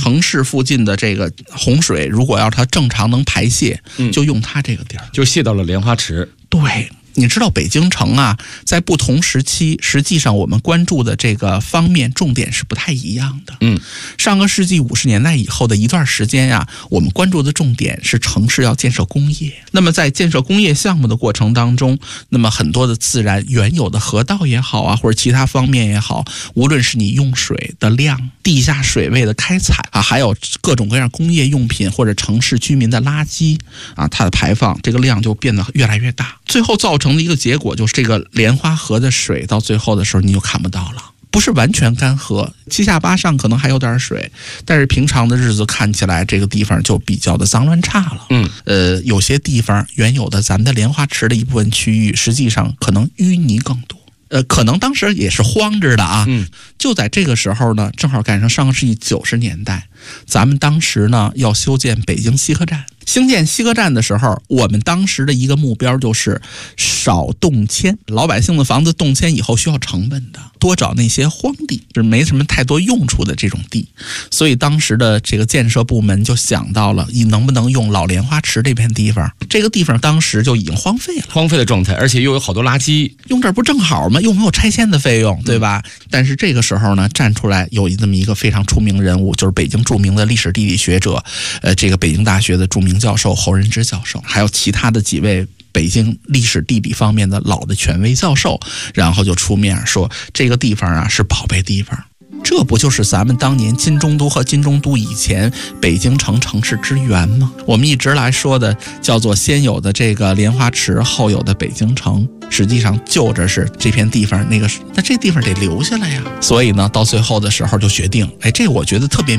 城市附近的这个洪水，如果要它正常能排泄，就用它这个地儿， 就泄到了莲花池。 对。你知道北京城啊，在不同时期，实际上我们关注的这个方面重点是不太一样的。上个世纪50年代以后的一段时间呀，我们关注的重点是城市要建设工业。那么在建设工业项目的过程当中，那么很多的自然原有的河道也好啊，或者其他方面也好，无论是你用水的量、地下水位的开采啊，还有各种各样工业用品或者城市居民的垃圾啊，它的排放这个量就变得越来越大，最后造成的一个结果就是这个莲花河的水到最后的时候你就看不到了，不是完全干涸，七下八上可能还有点水，但是平常的日子看起来这个地方就比较的脏乱差了。有些地方原有的咱们的莲花池的一部分区域，实际上可能淤泥更多。可能当时也是荒着的啊。就在这个时候呢，正好赶上上个世纪90年代，咱们当时呢要修建北京西客站。兴建西客站的时候，我们当时的一个目标就是少动迁，老百姓的房子动迁以后需要成本的，多找那些荒地，就是没什么太多用处的这种地。所以当时的这个建设部门就想到了，你能不能用老莲花池这片地方？这个地方当时就已经荒废了， 荒废的状态，而且又有好多垃圾， 用这儿不正好吗？又没有拆迁的费用，对吧？但是这个时候呢，站出来有这么一个非常出名人物，就是北京著名的历史地理学者，这个北京大学的著名教授侯仁之教授，还有其他的几位北京历史地理方面的老的权威教授，然后就出面说这个地方啊是宝贝地方。这不就是咱们当年金中都和金中都以前北京城城市之源吗？我们一直来说的叫做先有的这个莲花池，后有的北京城，实际上就着是这片地方那这地方得留下来呀。所以呢，到最后的时候就决定，这我觉得特别